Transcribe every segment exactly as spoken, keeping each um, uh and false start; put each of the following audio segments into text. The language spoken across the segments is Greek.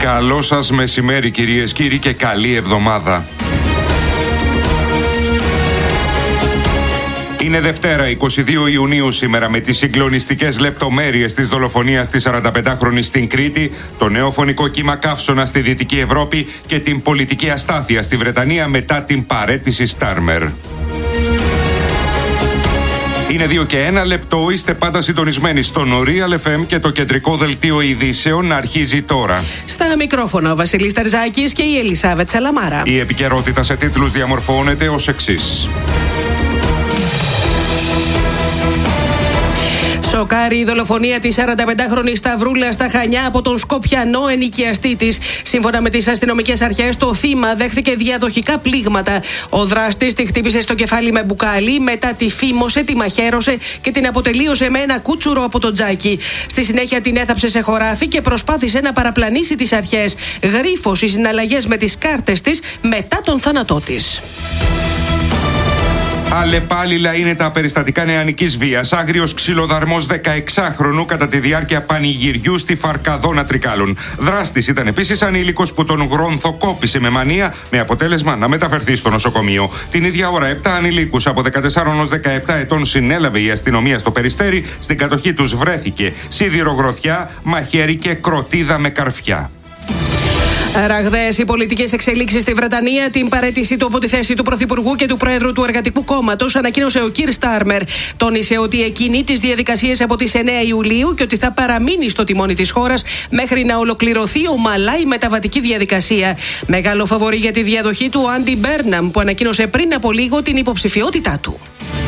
Καλό σας μεσημέρι κυρίες, κύριοι, και καλή εβδομάδα. Είναι Δευτέρα, εικοστή δεύτερη Ιουνίου σήμερα, με τις συγκλονιστικές λεπτομέρειες της δολοφονίας της σαρανταπεντάχρονης στην Κρήτη, το νέο φωνικό κύμα καύσωνα στη Δυτική Ευρώπη και την πολιτική αστάθεια στη Βρετανία μετά την παραίτηση Στάρμερ. Είναι δύο και ένα λεπτό, είστε πάντα συντονισμένοι στο Real εφ εμ και το κεντρικό δελτίο ειδήσεων αρχίζει τώρα. Στα μικρόφωνα ο Βασίλης Τερζάκης και η Ελισάβετ Σαλαμάρα. Η επικαιρότητα σε τίτλους διαμορφώνεται ως εξής. Σοκάρει η δολοφονία της σαρανταπεντάχρονης Σταυρούλας στα Χανιά από τον Σκοπιανό ενοικιαστή της. Σύμφωνα με τις αστυνομικές αρχές, το θύμα δέχθηκε διαδοχικά πλήγματα. Ο δράστης τη χτύπησε στο κεφάλι με μπουκάλι, μετά τη φήμωσε, τη μαχαίρωσε και την αποτελείωσε με ένα κούτσουρο από το τζάκι. Στη συνέχεια την έθαψε σε χωράφι και προσπάθησε να παραπλανήσει τις αρχές. Γρίφος οι συναλλαγές με τις κάρτες της μετά τον θάνατό της. Αλλεπάλληλα είναι τα περιστατικά νεανικής βίας. Άγριος ξυλοδαρμός δεκαεξάχρονου κατά τη διάρκεια πανηγυριού στη Φαρκαδόνα Τρικάλων. Δράστης ήταν επίσης ανήλικος που τον γρονθοκόπησε με μανία, με αποτέλεσμα να μεταφερθεί στο νοσοκομείο. Την ίδια ώρα, επτά ανηλίκους από δεκατέσσερα έως δεκαεπτά ετών συνέλαβε η αστυνομία στο Περιστέρι. Στην κατοχή τους βρέθηκε σιδηρογροθιά, μαχαίρι και κροτίδα με καρφιά. Ραγδαίες οι πολιτικές εξελίξεις στη Βρετανία. Την παραίτηση του από τη θέση του Πρωθυπουργού και του Πρόεδρου του Εργατικού Κόμματος ανακοίνωσε ο Κιρ Στάρμερ. Τόνισε ότι εκκινεί τις διαδικασίες από τις εννέα Ιουλίου και ότι θα παραμείνει στο τιμόνι της χώρας μέχρι να ολοκληρωθεί ομαλά η μεταβατική διαδικασία. Μεγάλο φαβορί για τη διαδοχή του Άντι Μπέρναμ, που ανακοίνωσε πριν από λίγο την υποψηφιότητά του.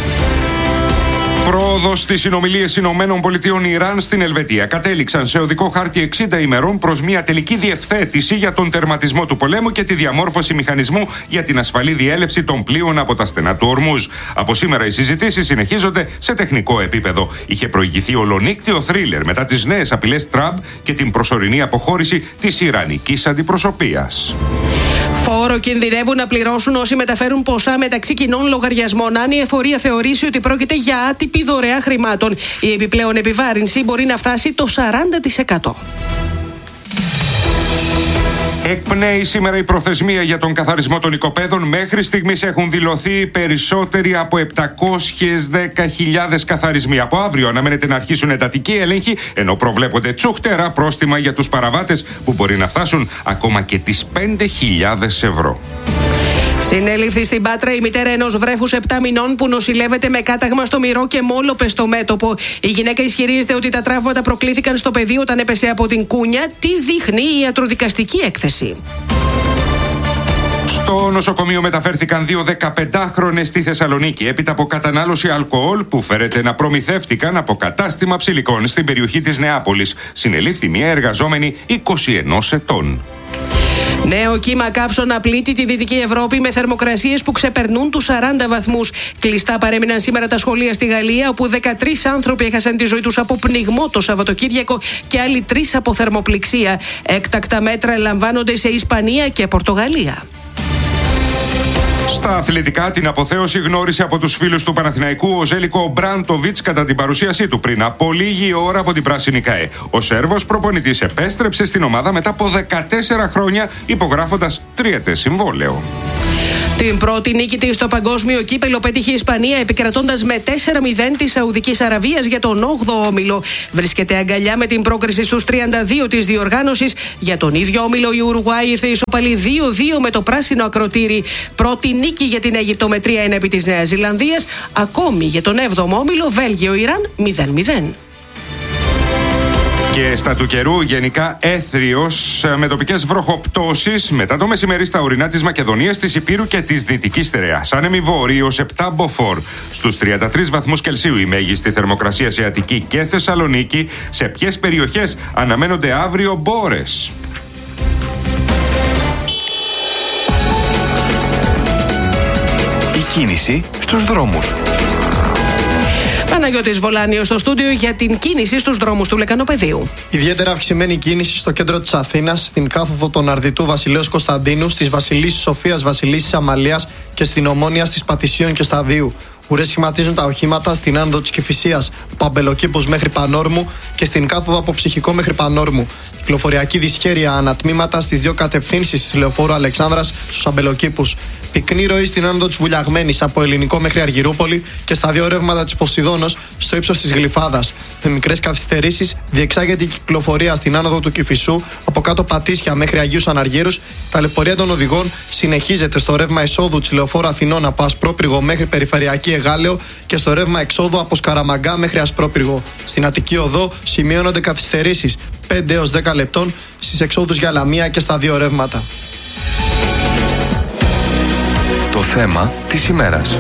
Πρόοδος στις συνομιλίες Ηνωμένων Πολιτειών Ιράν στην Ελβετία. Κατέληξαν σε οδικό χάρτη εξήντα ημερών προς μια τελική διευθέτηση για τον τερματισμό του πολέμου και τη διαμόρφωση μηχανισμού για την ασφαλή διέλευση των πλοίων από τα στενά του Ορμούζ. Από σήμερα οι συζητήσεις συνεχίζονται σε τεχνικό επίπεδο. Είχε προηγηθεί ολονύκτιο θρίλερ μετά τις νέες απειλές Τραμπ και την προσωρινή αποχώρηση της Ιρανικής αντιπροσωπείας. Φόρο κινδυνεύουν να πληρώσουν όσοι μεταφέρουν ποσά μεταξύ κοινών λογαριασμών, αν η εφορία θεωρήσει ότι πρόκειται για άτυπη δωρεά χρημάτων. Η επιπλέον επιβάρυνση μπορεί να φτάσει το σαράντα τοις εκατό. Εκπνέει σήμερα η προθεσμία για τον καθαρισμό των οικοπαίδων. Μέχρι στιγμής έχουν δηλωθεί περισσότεροι από επτακόσιες δέκα χιλιάδες καθαρισμοί. Από αύριο αναμένεται να αρχίσουν εντατικοί έλεγχοι, ενώ προβλέπονται τσούχτερα πρόστιμα για τους παραβάτες που μπορεί να φτάσουν ακόμα και τις πέντε χιλιάδες ευρώ. Συνέληφθη στην Πάτρα η μητέρα ενός βρέφους επτά μηνών που νοσηλεύεται με κάταγμα στο μυρό και μόλοπε στο μέτωπο. Η γυναίκα ισχυρίζεται ότι τα τραύματα προκλήθηκαν στο παιδί όταν έπεσε από την κούνια. Τι δείχνει η ιατροδικαστική έκθεση. Στο νοσοκομείο μεταφέρθηκαν δύο δεκαπεντάχρονες στη Θεσσαλονίκη έπειτα από κατανάλωση αλκοόλ που φέρεται να προμηθεύτηκαν από κατάστημα ψηλικών στην περιοχή της Νεάπολης. Συνελήφθη μια εργαζόμενη είκοσι ενός ετών. Νέο κύμα καύσωνα πλήττει τη Δυτική Ευρώπη με θερμοκρασίες που ξεπερνούν τους σαράντα βαθμούς. Κλειστά παρέμειναν σήμερα τα σχολεία στη Γαλλία, όπου δεκατρείς άνθρωποι έχασαν τη ζωή τους από πνιγμό το Σαββατοκύριακο και άλλοι τρεις από θερμοπληξία. Έκτακτα μέτρα λαμβάνονται σε Ισπανία και Πορτογαλία. Στα αθλητικά, την αποθέωση γνώρισε από τους φίλους του Παναθηναϊκού ο Ζέλικο Μπράντοβιτς κατά την παρουσίασή του πριν από λίγη ώρα από την Πράσινη ΚΑΕ. Ο Σέρβος προπονητής επέστρεψε στην ομάδα μετά από δεκατέσσερα χρόνια, υπογράφοντας τριετές συμβόλαιο. Την πρώτη νίκη της στο παγκόσμιο κύπελο πέτυχε η Ισπανία, επικρατώντας με τέσσερα μηδέν της Σαουδικής Αραβίας για τον όγδοο όμιλο. Βρίσκεται αγκαλιά με την πρόκριση στους τριάντα δύο της διοργάνωσης. Για τον ίδιο όμιλο η Ουρουγουάη ήρθε ισοπαλή δύο δύο με το πράσινο ακροτήρι. Πρώτη νίκη για την Αίγυπτο με τρία ένα επί της Νέας Ζηλανδίας. Ακόμη για τον έβδομο όμιλο Βέλγιο-Ιράν μηδέν μηδέν. Και στα του καιρού γενικά έθριος με τοπικές βροχοπτώσεις μετά το μεσημέρι στα ορεινά της Μακεδονίας, της Υπήρου και της Δυτικής Στερεάς. Άνεμοι βόρειοι ως επτά μποφόρ. Στους τριάντα τρεις βαθμούς Κελσίου η μέγιστη θερμοκρασία σε Αττική και Θεσσαλονίκη. Σε ποιες περιοχές αναμένονται αύριο μπόρες? Η κίνηση στους δρόμους. Παναγιώτης Βολάνιος στο στούντιο για την κίνηση στους δρόμους του Λεκανοπεδίου. Ιδιαίτερα αυξημένη κίνηση στο κέντρο της Αθήνας, στην κάθοδο των Αρδιτού Βασιλέως Κωνσταντίνου, στις Βασιλίσσης Σοφίας Βασιλίσσης Αμαλίας και στην Ομόνια στις Πατησίων και Σταδίου. Ουρές σχηματίζουν τα οχήματα στην άνοδο της Κηφισίας, από Αμπελοκήπους μέχρι Πανόρμου και στην κάθοδο από Ψυχικό μέχρι Πανόρμου. Κυκλοφοριακή δυσχέρεια ανατμήματα στις δύο κατευθύνσεις της λεωφόρου Αλεξάνδρας στους Αμπελοκήπους. Πυκνή ροή στην άνοδο της Βουλιαγμένης από Ελληνικό μέχρι Αργυρούπολη και στα δύο ρεύματα της Ποσειδώνος στο ύψος της Γλυφάδας. Με μικρές καθυστερήσεις διεξάγεται η κυκλοφορία στην άνοδο του Κηφισού από κάτω Πατήσια μέχρι Αγίους Αναργύρους. Ταλαιπωρία των οδηγών συνεχίζεται στο ρεύμα εισόδου της λεωφόρου Αθηνών από Ασπρόπυργο μέχρι Περιφερειακή Εγάλεο και στο ρεύμα εξόδου από Σκαραμαγκά μέχρι Ασπρόπυργο. Στην Αττική Οδό σημειώνονται καθυστερήσεις πέντε έως δέκα λεπτών στις εξόδους για Λαμία και στα δύο ρεύματα. Το θέμα της ημέρας.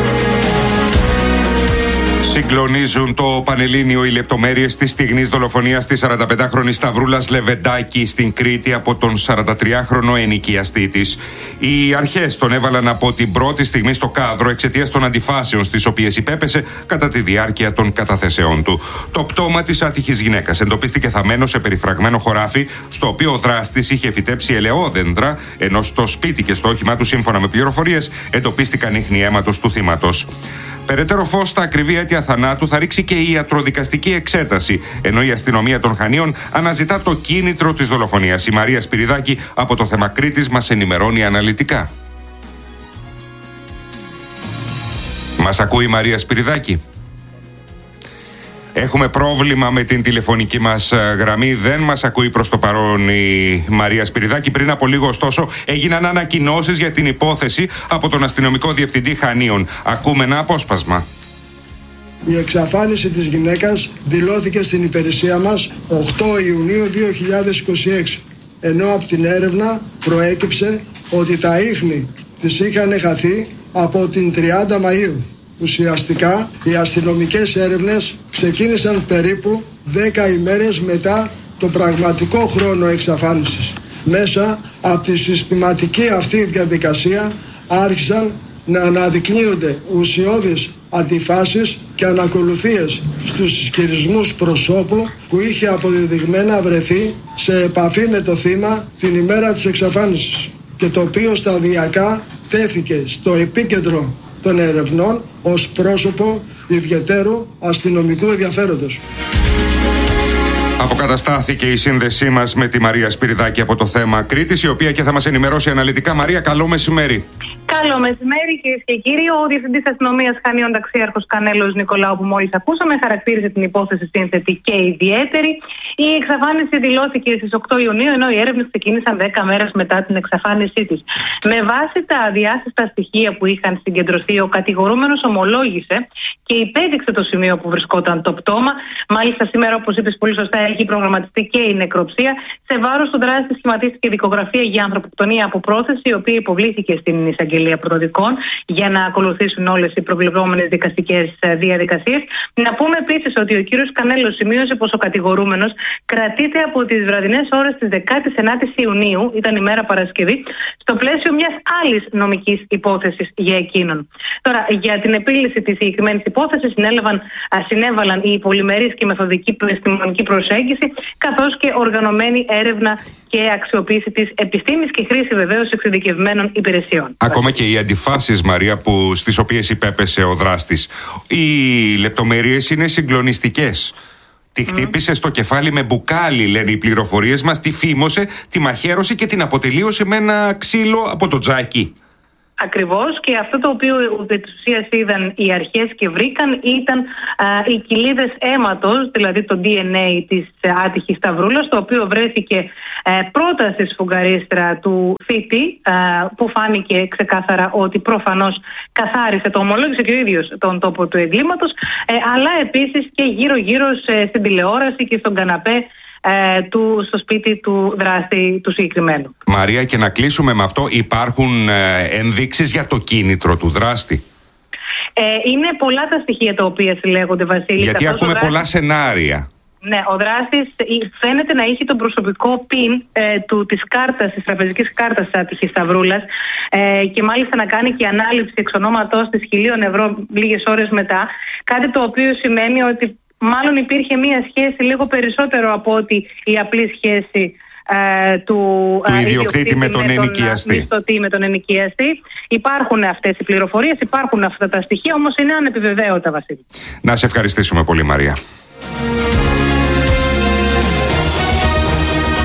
Συγκλονίζουν το Πανελλήνιο οι λεπτομέρειες της στιγνής δολοφονίας της σαρανταπεντάχρονης Σταυρούλας Λεβεντάκη στην Κρήτη από τον σαραντατριάχρονο ενοικιαστή της. Οι αρχές τον έβαλαν από την πρώτη στιγμή στο κάδρο εξαιτίας των αντιφάσεων στις οποίες υπέπεσε κατά τη διάρκεια των καταθέσεών του. Το πτώμα της άτυχης γυναίκας εντοπίστηκε θαμμένο σε περιφραγμένο χωράφι, στο οποίο ο δράστης είχε φυτέψει ελαιόδεντρα, ενώ στο σπίτι και στο όχημά του, σύμφωνα με πληροφορίες, εντοπίστηκαν ίχνη αίματος του θύματος. Περαιτέρω φως στα ακριβή αίτια θανάτου θα ρίξει και η ιατροδικαστική εξέταση, ενώ η αστυνομία των Χανίων αναζητά το κίνητρο της δολοφονίας. Η Μαρία Σπυριδάκη από το θέμα Κρήτης μας ενημερώνει αναλυτικά. Μας ακούει η Μαρία Σπυριδάκη? Έχουμε πρόβλημα με την τηλεφωνική μας γραμμή. Δεν μας ακούει προς το παρόν η Μαρία Σπυριδάκη. Πριν από λίγο, ωστόσο, έγιναν ανακοινώσεις για την υπόθεση από τον αστυνομικό διευθυντή Χανίων. Ακούμε ένα απόσπασμα. Η εξαφάνιση της γυναίκας δηλώθηκε στην υπηρεσία μας οκτώ Ιουνίου δύο χιλιάδες είκοσι έξι, ενώ από την έρευνα προέκυψε ότι τα ίχνη της είχαν χαθεί από την τριάντα Μαΐου. Ουσιαστικά, οι αστυνομικές έρευνες ξεκίνησαν περίπου δέκα ημέρες μετά το πραγματικό χρόνο εξαφάνισης. Μέσα από τη συστηματική αυτή διαδικασία άρχισαν να αναδεικνύονται ουσιώδεις αντιφάσεις και ανακολουθίες στους ισχυρισμούς προσώπου που είχε αποδεδειγμένα βρεθεί σε επαφή με το θύμα την ημέρα της εξαφάνισης και το οποίο σταδιακά τέθηκε στο επίκεντρο των ερευνών ως πρόσωπο ιδιαιτέρου αστυνομικού ενδιαφέροντος. Αποκαταστάθηκε η σύνδεσή μας με τη Μαρία Σπυριδάκη από το θέμα Κρήτης, η οποία και θα μας ενημερώσει αναλυτικά. Μαρία, καλό μεσημέρι. Καλό μεσημέρι, κυρίες και κύριοι. Ο Διευθυντής Αστυνομίας Χανίων, ταξίαρχος Κανέλος Νικολάου, που μόλις ακούσαμε, χαρακτήριζε την υπόθεση σύνθετη και ιδιαίτερη. Η εξαφάνιση δηλώθηκε στις οκτώ Ιουνίου, ενώ οι έρευνες ξεκίνησαν δέκα μέρες μετά την εξαφάνισή της. Με βάση τα αδιάσυστα στοιχεία που είχαν συγκεντρωθεί, ο κατηγορούμενος ομολόγησε και υπέδειξε το σημείο που βρισκόταν το πτώμα. Μάλιστα, σήμερα, όπως είπες πολύ σωστά, έχει προγραμματιστεί και η νεκροψία. Σε βάρος του δράστη σχηματίστηκε δικογραφία για ανθρωποκτονία από πρόθεση, η οποία υποβλήθηκε στην εισαγγελία πρωτοδικών για να ακολουθήσουν όλες οι προβλεπόμενες δικαστικές διαδικασίες. Να πούμε επίσης ότι ο κύριος Κανέλος σημείωσε πως ο κατηγορούμενος κρατείται από τις βραδινές ώρες της δεκάτη ενάτη Ιουνίου, ήταν ημέρα Παρασκευή, στο πλαίσιο μιας άλλης νομικής υπόθεσης για εκείνον. Τώρα, για την επίλυση της συγκεκριμένης υπόθεσης συνέλαβαν, συνέβαλαν η πολυμερής και μεθοδική επιστημονική προσέγγιση, καθώς και οργανωμένη έρευνα και αξιοποίηση της επιστήμης και χρήση βεβαίως εξειδικευμένων υπηρεσιών. Ακόμα και οι αντιφάσεις, Μαρία, που, στις οποίες υπέπεσε ο δράστης. Οι λεπτομέρειες είναι συγκλονιστικές. Τη χτύπησε mm. στο κεφάλι με μπουκάλι, λένε οι πληροφορίες μας, τη φήμωσε, τη μαχαίρωσε και την αποτελείωσε με ένα ξύλο από το τζάκι. Ακριβώς, και αυτό το οποίο επί της ουσίας είδαν οι αρχές και βρήκαν ήταν α, οι κοιλίδες αίματος, δηλαδή το ντι εν έι της άτυχης Σταυρούλας, το οποίο βρέθηκε α, πρώτα στη σφουγγαρίστρα του θήτη, α, που φάνηκε ξεκάθαρα ότι προφανώς καθάρισε, το ομολόγησε και ο ίδιος τον τόπο του εγκλήματος, ε, αλλά επίσης και γύρω-γύρω σε, στην τηλεόραση και στον καναπέ Ε, του, στο σπίτι του δράστη του συγκεκριμένου. Μαρία, και να κλείσουμε με αυτό, υπάρχουν ε, ενδείξεις για το κίνητρο του δράστη? Ε, είναι πολλά τα στοιχεία τα οποία συλλέγονται, Βασίλη. Γιατί ακούμε δράστης... πολλά σενάρια. Ναι, ο δράστης φαίνεται να είχε τον προσωπικό πιν ε, του, της κάρτας, της τραπεζικής κάρτας της άτυχης Σταυρούλας, ε, και μάλιστα να κάνει και ανάληψη εξ ονόματός της χιλίων ευρώ λίγες ώρες μετά, κάτι το οποίο σημαίνει ότι μάλλον υπήρχε μία σχέση λίγο περισσότερο από ότι η απλή σχέση ε, του, του ε, ιδιοκτήτη με τον ενοικιαστή. Μισθωτή με τον ενοικιαστή. Υπάρχουν αυτές οι πληροφορίες, υπάρχουν αυτά τα στοιχεία, όμως είναι ανεπιβεβαίωτα, Βασίλη. Να σε ευχαριστήσουμε πολύ, Μαρία.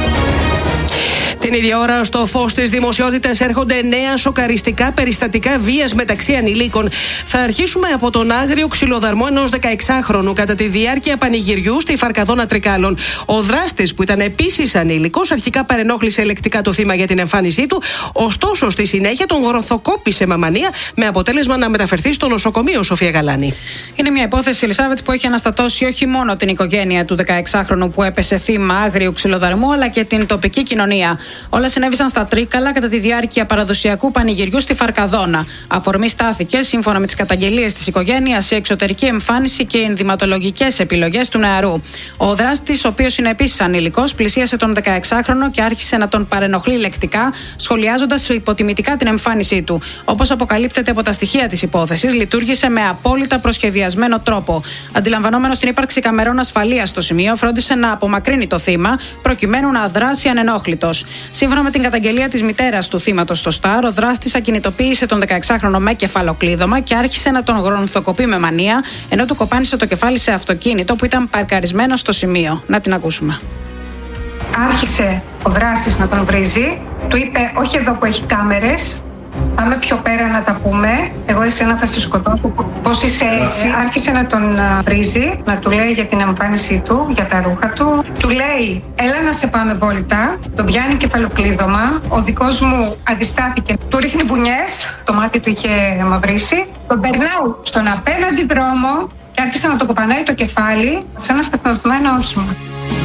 Την ίδια ώρα, στο φως της δημοσιότητας έρχονται νέα σοκαριστικά περιστατικά βίας μεταξύ ανηλίκων. Θα αρχίσουμε από τον άγριο ξυλοδαρμό ενός δεκαεξάχρονου κατά τη διάρκεια πανηγυριού στη Φαρκαδόνα Τρικάλων. Ο δράστης, που ήταν επίσης ανήλικος, αρχικά παρενόχλησε ελεκτικά το θύμα για την εμφάνισή του, ωστόσο στη συνέχεια τον γροθοκόπησε με μανία, με αποτέλεσμα να μεταφερθεί στο νοσοκομείο. Σοφία Γαλάνη. Είναι μια υπόθεση, Ελισάβετ, που έχει αναστατώσει όχι μόνο την οικογένεια του δεκαεξάχρονου που έπεσε θύμα άγριου ξυλοδαρμού, αλλά και την τοπική κοινωνία. Όλα συνέβησαν στα Τρίκαλα κατά τη διάρκεια παραδοσιακού πανηγυριού στη Φαρκαδόνα. Αφορμή στάθηκε, σύμφωνα με τις καταγγελίες της οικογένειας, η εξωτερική εμφάνιση και οι ενδυματολογικές επιλογές του νεαρού. Ο δράστης, ο οποίος είναι επίσης ανήλικος, πλησίασε τον δεκαεξάχρονο και άρχισε να τον παρενοχλεί λεκτικά, σχολιάζοντας υποτιμητικά την εμφάνισή του. Όπως αποκαλύπτεται από τα στοιχεία της υπόθεσης, λειτουργήσε με απόλυτα προσχεδιασμένο τρόπο. Αντιλαμβανόμενος την ύπαρξη καμερών ασφαλείας στο σημείο, φρόντισε να απομακρύνει το θύμα, προκειμένου να δράσει ανενόχλητος. Σύμφωνα με την καταγγελία της μητέρας του θύματος στο Σταρ, ο δράστης ακινητοποίησε τον δεκαεξάχρονο με κεφαλοκλείδωμα και άρχισε να τον γρονθοκοπεί με μανία, ενώ του κοπάνισε το κεφάλι σε αυτοκίνητο που ήταν παρκαρισμένο στο σημείο. Να την ακούσουμε. Άρχισε ο δράστης να τον βρίζει, του είπε: όχι εδώ που έχει κάμερες, πάμε πιο πέρα να τα πούμε. Εγώ εσένα θα σε σκοτώσω. Πώς είσαι έτσι? Άρχισε να τον βρίζει, να του λέει για την εμφάνισή του, για τα ρούχα του. Του λέει: έλα να σε πάμε βόλτα. Τον πιάνει κεφαλοκλείδωμα. Ο δικός μου αντιστάθηκε. Του ρίχνει μπουνιές. Το μάτι του είχε μαυρίσει. Τον περνάω στον απέναντι δρόμο και άρχισε να το κοπανάει το κεφάλι σε ένα σταθμισμένο όχημα.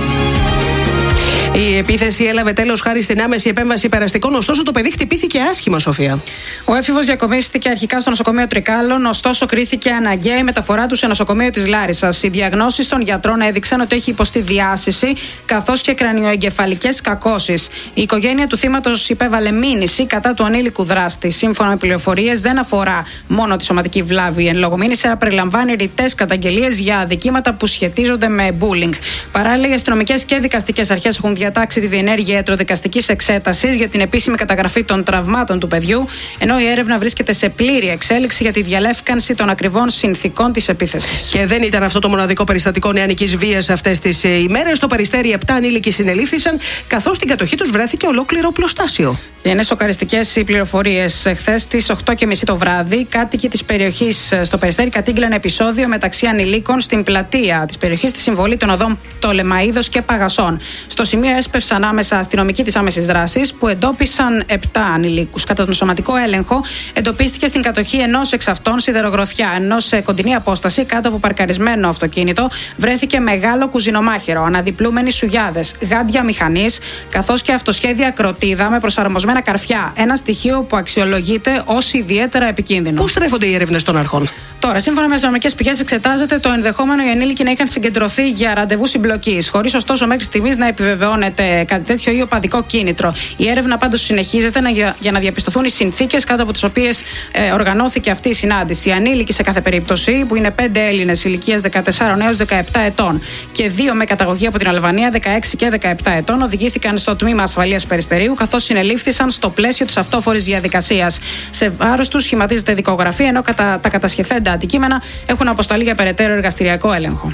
Η επίθεση έλαβε τέλος χάρη στην άμεση επέμβαση περαστικών, ωστόσο το παιδί χτυπήθηκε άσχημα, Σοφία. Ο έφηβος διακομίστηκε αρχικά στο νοσοκομείο Τρικάλων, ωστόσο κρίθηκε αναγκαία η μεταφορά του σε νοσοκομείο της Λάρισσας. Οι διαγνώσεις των γιατρών έδειξαν ότι έχει υποστεί διάσηση καθώς και κρανιοεγκεφαλικές κακώσεις. Η οικογένεια του θύματος υπέβαλε μήνυση κατά του ανήλικου δράστη. Σύμφωνα με πληροφορίες, δεν αφορά μόνο τη σωματική βλάβη. Εν λόγω μήνυση, αλλά περιλαμβάνει ρητές καταγγελίες για αδικήματα που σχετίζονται με bullying. Παράλληλα, οι αστυνομικές και δικαστικές αρχές έχουν διατάξει τη διενέργεια ιατροδικαστικής εξέτασης για την επίσημη καταγραφή των τραυμάτων του παιδιού, ενώ η έρευνα βρίσκεται σε πλήρη εξέλιξη για τη διαλεύκανση των ακριβών συνθηκών της επίθεσης. Και δεν ήταν αυτό το μοναδικό περιστατικό νεανικής βίας αυτές τις ημέρες. Στο Περιστέρι, επτά ανήλικοι συνελήφθησαν, καθώς στην κατοχή τους βρέθηκε ολόκληρο πλωστάσιο. Είναι σοκαριστικές οι πληροφορίες. Χθες στις οκτώ και μισή το βράδυ, κάτοικοι της περιοχής στο Περιστέρι κατήγγειλαν επεισόδιο μεταξύ ανηλίκων στην πλατεία της περιοχής στη συμβολή των οδών Πτολεμαΐδος και Παγασών. Στο σημείο έσπευσαν άμεσα αστυνομικοί της άμεσης δράσης που εντόπισαν επτά ανηλίκους. Κατά τον σωματικό έλεγχο, εντοπίστηκε στην κατοχή ενός εξ αυτών σιδερογροθιά, ενώ σε κοντινή απόσταση κάτω από παρκαρισμένο αυτοκίνητο βρέθηκε μεγάλο κουζινομάχαιρο, αναδιπλούμενοι σουγιάδες, γάντια μηχανής, καθώς και αυτοσχέδια κροτίδα με προσαρμοσμένα καρφιά. Ένα στοιχείο που αξιολογείται ως ιδιαίτερα επικίνδυνο. Πού στρέφονται οι έρευνες των αρχών? Τώρα, σύμφωνα με αστυνομικές πηγές, εξετάζεται το ενδεχόμενο οι ανήλικοι να είχαν συγκεντρωθεί για ραντεβού συμπλοκής, χωρίς ωστόσο μέχρι στιγμής να επιβεβαιώνεται κάτι τέτοιο ή οπαδικό κίνητρο. Η έρευνα πάντως συνεχίζεται να, για, για να διαπιστωθούν οι συνθήκες κάτω από τις οποίες ε, οργανώθηκε αυτή η συνάντηση. Οι ανήλικοι σε κάθε περίπτωση, που είναι πέντε Έλληνες ηλικίας δεκατέσσερα έως δεκαεπτά ετών και δύο με καταγωγή από την Αλβανία, δεκαέξι και δεκαεπτά ετών, οδηγήθηκαν στο τμήμα ασφαλείας Περιστερίου, καθώς συνελήφθησαν στο πλαίσιο της αυτόφορης διαδικασίας. Σε βάρος τους σχηματίζεται δικογραφία, ενώ κατά, τα κατασχεθέντα αντικείμενα έχουν αποσταλεί για περαιτέρω εργαστηριακό έλεγχο.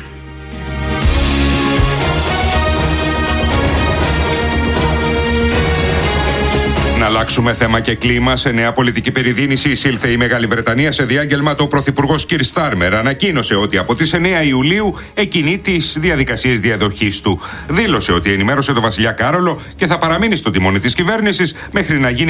Να αλλάξουμε θέμα και κλίμα. Σε νέα πολιτική περιδίνηση εισήλθε η Μεγάλη Βρετανία. Σε διάγγελμα, το πρωθυπουργός Κιρ Στάρμερ ανακοίνωσε ότι από τις εννέα Ιουλίου εκκινεί τις διαδικασίες διαδοχής του. Δήλωσε ότι ενημέρωσε τον βασιλιά Κάρολο και θα παραμείνει στο τιμόνι της κυβέρνησης μέχρι να γίνει